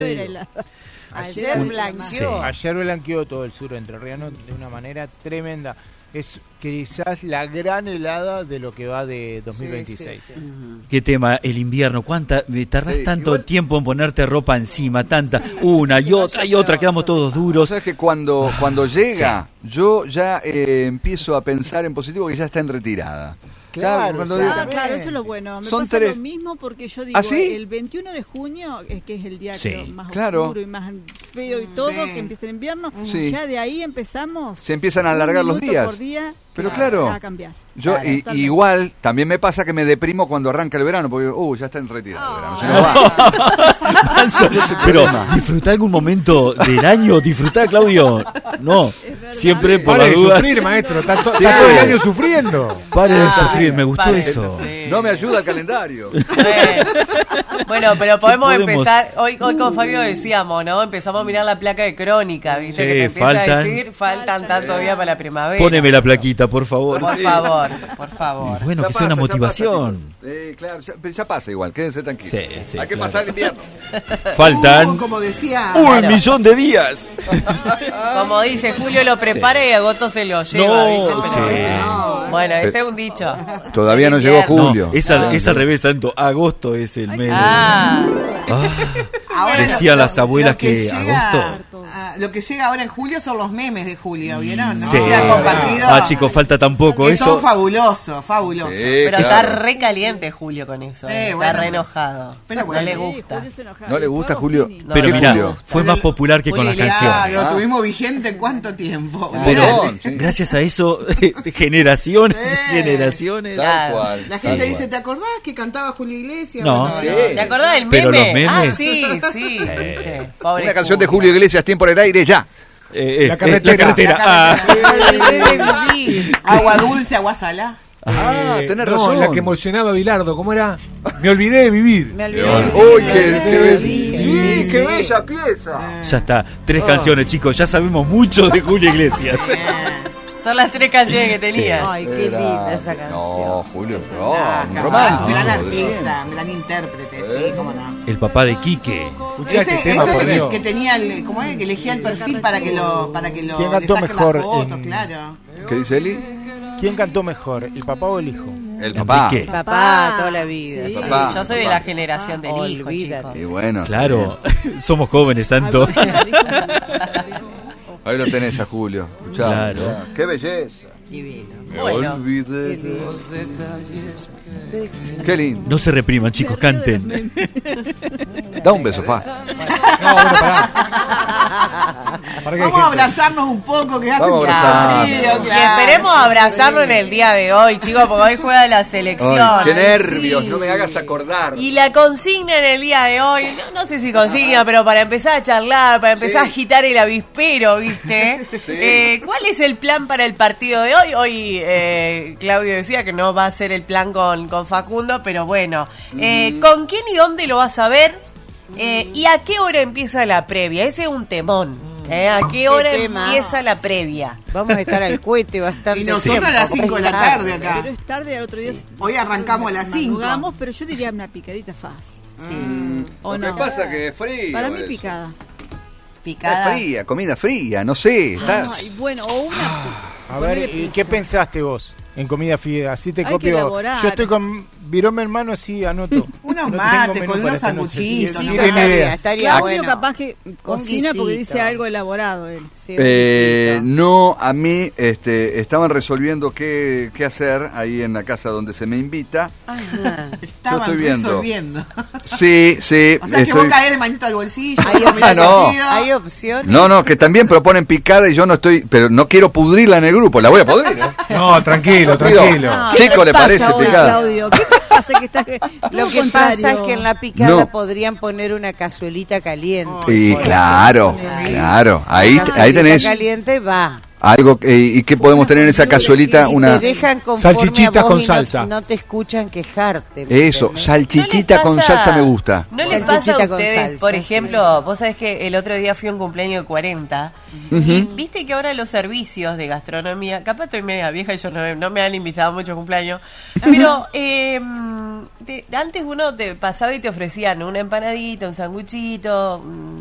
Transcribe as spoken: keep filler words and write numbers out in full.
Ayer, Ayer blanqueó. Sí. Ayer blanqueó todo el sur entrerriano de una manera tremenda. Es quizás la gran helada de lo que va de dos mil veintiséis. Sí, sí, sí. ¿Qué tema? El invierno. ¿Cuánta? Tardás Sí, tanto igual... tiempo en ponerte ropa encima, tanta, una y otra y otra, quedamos todos duros. ¿Sabes que cuando, cuando llega, sí. yo ya eh, empiezo a pensar en positivo que ya está en retirada? Claro, cuando claro, digo, Ah, claro, eso es lo bueno. Me Son pasa tres... lo mismo porque yo digo, ¿Ah, sí? el veintiuno de junio, es que es el día Sí. creo, más Claro. oscuro y más feo y todo, Sí. que empieza el invierno, Sí. ya de ahí empezamos. Se empiezan a alargar un los minuto días. por día, Pero a- claro. a cambiar. Yo Claro, y, totalmente. igual también me pasa que me deprimo cuando arranca el verano porque uh ya está en retirada el verano, Oh. se nos va. Manso, pero disfrutá algún momento del año, disfrutá, Claudio. No, verdad. siempre por Pare las de dudas. sufrir, maestro. Está, to- Sí. está todo el año sufriendo. Pare de Ah, sufrir, me gustó pare de eso. sufrir. No me ayuda el calendario. Bueno, bueno, pero podemos, podemos? empezar. Hoy, hoy con Fabio decíamos, ¿no? Empezamos a mirar la placa de crónica, ¿viste? Sí, que te empieza faltan- a decir, faltan tantos días para la primavera. Póneme la plaquita, por favor. Por Sí. favor, por favor. Bueno, Ya que sea una pasa, ya motivación. pasa, chicos. eh, claro, ya, pero ya pasa igual, quédense tranquilos. Sí, sí, Hay que claro. pasar el invierno. Faltan Uh, como decía. un Claro. millón de días. Como dice, Julio lo prepara y agosto se lo lleva, No, ¿viste? sí. Pero- No, Bueno, ese es un dicho. Todavía no El llegó invierno. Julio. No, es al, No. es al revés, Santo. Agosto es el mes. Ah, Ah, Ahora decían lo- las abuelas lo que, llega- agosto. ah, lo que llega ahora en julio son los memes de julio, ¿vieron? ¿No? Sí. Se han compartido. Ah, chicos, falta tampoco que eso. son fabulosos, fabulosos. Sí, pero claro. está re caliente Julio con eso. Sí, eh. Está bueno, re enojado. pero no bueno. le Sí, gusta. Julio se enojaba. ¿No le gusta, Todos Julio? Tini. No, Pero ¿Qué mirá, Julio? fue más popular que con las Julio canciones. Claro, Ah. tuvimos vigente en cuánto tiempo. Pero Montón, sí. gracias a eso, generaciones, Sí. generaciones. Tal Claro. cual. La tal gente cual. dice, ¿te acordás que cantaba Julio Iglesias? No. Bueno, Sí. ¿Te acordás del meme? Pero los memes- Ah, sí, sí. ¿viste? Pobre Una canción de Julio Iglesias, tiempo en el aire, ya. Eh, eh, La eh, carretera. la carretera. La Ah. carretera. Agua dulce, agua salada. Ah, Eh, tenés no, razón. la que emocionaba a Bilardo, ¿cómo era? Me olvidé de vivir. Me olvidé. Uy, qué, qué bella. Sí, Sí, sí, qué sí. bella pieza. Ya está, tres canciones, chicos. Ya sabemos mucho de Julio Iglesias. Son las tres canciones que tenía. Ay, qué linda esa canción. No, Julio, no, Ah, un capaz, romántico. gran de artista, gran intérprete, sí, cómo no. El papá de Quique. Escuchá Ese, qué tema, ese por que, Dios. que tenía el, ¿cómo es? Que elegía el perfil para que lo, para que lo ¿Quién le cantó saque mejor las fotos, en- claro. ¿Qué dice Eli? ¿Quién cantó mejor, el papá o el hijo? El papá. Enrique. Papá, toda la vida. Sí, Papá, yo soy de papá. la generación del hijo, Olvídate. chicos. Y bueno. Claro, somos jóvenes, Santo. Ahí lo tenés a Julio. Escuchá. Claro. Qué belleza. Divino. Me Bueno, olvidé de los detalles. Qué lindo. No se repriman, chicos, canten. Da un beso, Fa. No, bueno, pará. Para que hay Vamos a gente. abrazarnos un poco, que hace Vamos a mucho abrazarnos. frío, y claro. esperemos abrazarlo en el día de hoy, chicos, porque hoy juega la selección. Ay, qué Ay, nervios, sí. no me hagas acordar. Y la consigna en el día de hoy, no, no sé si consigna, pero para empezar a charlar, para empezar Sí. a agitar el avispero, ¿viste? Sí. Eh, ¿Cuál es el plan para el partido de hoy? Hoy eh, Claudio decía que no va a ser el plan con, con Facundo, pero bueno, eh, ¿con quién y dónde lo vas a ver? Eh, ¿Y a qué hora empieza la previa? Ese es un temón. ¿eh? ¿A qué hora tema? empieza la previa? Vamos a estar al cohete bastante. Y nosotros a las cinco de la tarde acá. Pero es tarde, al otro día. Hoy arrancamos a las cinco. Madrugamos, pero yo diría una picadita fácil. Sí. ¿O Lo que no? pasa que es frío. Para mí eso. picada. Picada. Es fría, comida fría, no sé. Está... Ay, bueno, o una. A ver, ponele ¿y pizza. qué pensaste vos en comida fría? Así te Hay que copio. elaborar. Yo estoy con Virón, mi hermano, así anoto. Unos No tengo mates menú con para unos esta noche, sanguchitos. sí, ¿no? sí, tiene Estaría- ideas. estaría Claudio bueno. capaz que cocina porque guisito. dice algo elaborado él. Sí, un Eh, guisito. no, a mí este, estaban resolviendo qué, qué hacer ahí en la casa donde se me invita. Ajá. Estaban estoy viendo. resolviendo. Sí, sí. O sea que estoy- vos caes de manito al bolsillo. Hay, mirá el no. partido. hay opciones. No, no, que también proponen picada y yo no estoy, pero no quiero pudrirla en el grupo, la voy a pudrir. ¿eh? No, tranquilo, Digo, tranquilo. No, Chico, ¿qué ¿le pasa parece ahora, picada? Claudio? ¿Qué te pasa que estás Lo todo que contrario? pasa es que en la picada No. podrían poner una cazuelita caliente. Y Por claro, ejemplo. claro, ahí, Una ahí cazuelita tenés. caliente va. Algo eh, y qué podemos tener en esa cazuelita, Y una te dejan conforme Salchichitas a vos con y no- salsa. No, te escuchan quejarte. ¿me eso, entendés? salchichita ¿No con les salsa me gusta. ¿No les Salchichita pasa a con ustedes, salsa, por sí, ejemplo, vos sabés que el otro día fui a un cumpleaños de cuarenta y viste que ahora los servicios de gastronomía, capaz estoy media vieja y yo no, no me han invitado a muchos cumpleaños, pero eh, te- antes uno te pasaba y te ofrecían una empanadita, un sanguchito,